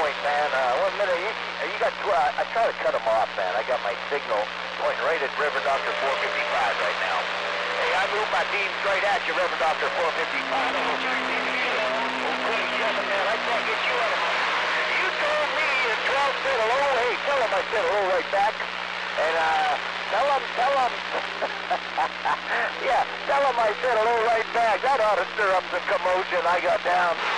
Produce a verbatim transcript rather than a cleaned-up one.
point, man. Uh, one minute, you, you got, tw uh, I try to cut them off, man. I got my signal pointing right at Reverend Doctor four fifty-five right now. Hey, I move my beam straight at you, Reverend Doctor four fifty-five. Oh, twenty-seven, man, I can't get you out of my... You told me in twelve said hello. Hey, tell him I said hello right back. And, uh, tell him, tell him. Yeah, tell him I said hello right back. That ought to stir up some commotion. I got down.